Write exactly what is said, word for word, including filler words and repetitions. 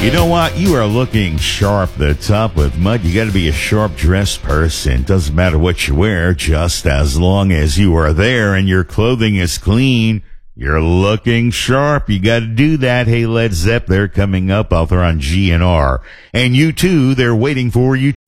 You know what? You are looking sharp the top with mud. You got to be a sharp dressed person. Doesn't matter what you wear, just as long as you are there and your clothing is clean. You're looking sharp. You got to do that. Hey, Led Zepp, they're coming up out there on G N R. And you too, they're waiting for you